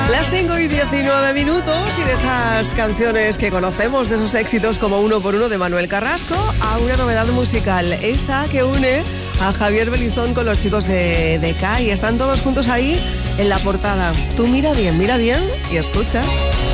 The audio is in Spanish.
Las 5:19 y de esas canciones que conocemos, de esos éxitos como Uno por Uno de Manuel Carrasco, a una novedad musical, esa que une a Javier Belizón con los chicos de Kai. Están todos juntos ahí en la portada. Tú mira bien y escucha.